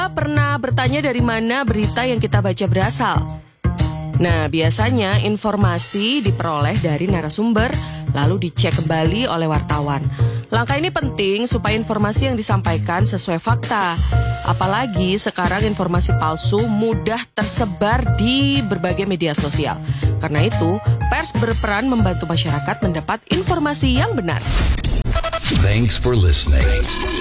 Pernah bertanya dari mana berita yang kita baca berasal? Nah, biasanya informasi diperoleh dari narasumber, lalu dicek kembali oleh wartawan. Langkah ini penting supaya informasi yang disampaikan sesuai fakta. Apalagi sekarang informasi palsu mudah tersebar di berbagai media sosial. Karena itu, pers berperan membantu masyarakat mendapat informasi yang benar. Thanks for listening.